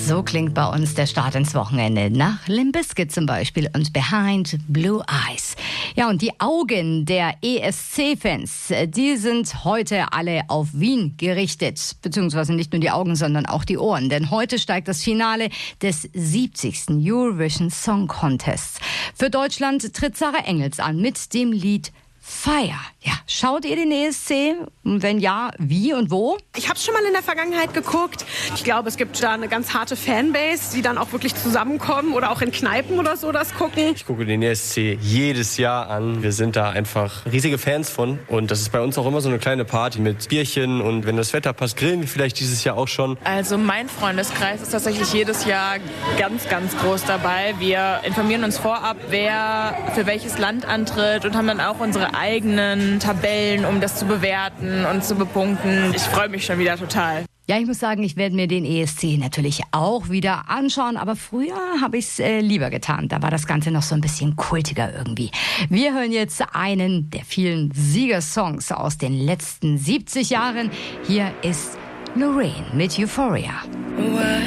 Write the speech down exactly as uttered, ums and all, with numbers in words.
So klingt bei uns der Start ins Wochenende. Nach Limp Bizkit zum Beispiel und Behind Blue Eyes. Ja, und die Augen der E S C-Fans, die sind heute alle auf Wien gerichtet. Beziehungsweise nicht nur die Augen, sondern auch die Ohren. Denn heute steigt das Finale des siebzigsten Eurovision Song Contests. Für Deutschland tritt Sarah Engels an mit dem Lied Fire. Ja, schaut ihr den E S C? Und wenn ja, wie und wo? Ich habe es schon mal in der Vergangenheit geguckt. Ich glaube, es gibt da eine ganz harte Fanbase, die dann auch wirklich zusammenkommen oder auch in Kneipen oder so das gucken. Ich gucke den E S C jedes Jahr an. Wir sind da einfach riesige Fans von. Und das ist bei uns auch immer so eine kleine Party mit Bierchen. Und wenn das Wetter passt, grillen wir vielleicht dieses Jahr auch schon. Also mein Freundeskreis ist tatsächlich jedes Jahr ganz, ganz groß dabei. Wir informieren uns vorab, wer für welches Land antritt und haben dann auch unsere eigenen Tabellen, um das zu bewerten und zu bepunkten. Ich freue mich schon wieder total. Ja, ich muss sagen, ich werde mir den E S C natürlich auch wieder anschauen, aber früher habe ich es äh, lieber getan. Da war das Ganze noch so ein bisschen kultiger irgendwie. Wir hören jetzt einen der vielen Siegersongs aus den letzten siebzig Jahren. Hier ist Loreen mit Euphoria.